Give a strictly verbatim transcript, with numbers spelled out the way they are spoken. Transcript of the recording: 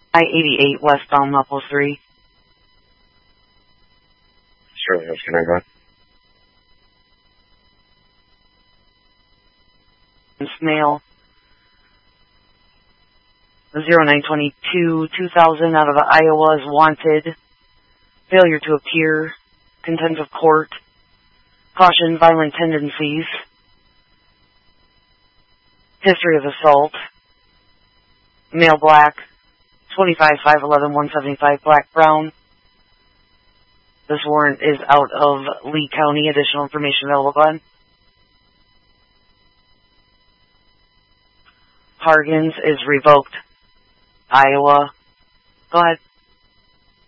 I eighty-eight westbound level three. Sure, that's can I go? Male. zero nine twenty-two two thousand out of Iowa is wanted. Failure to appear. Contempt of court. Caution, violent tendencies. History of assault. Male black. twenty-five five eleven one seventy-five black brown. This warrant is out of Lee County. Additional information available. Go ahead. Hargens is revoked. Iowa. Go ahead.